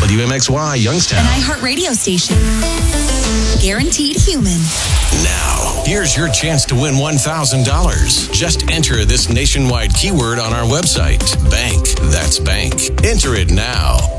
WMXY Youngstown. An iHeart radio station. Guaranteed human. Now, here's your chance to win $1,000. Just enter this nationwide keyword on our website. Bank. That's bank. Enter it now.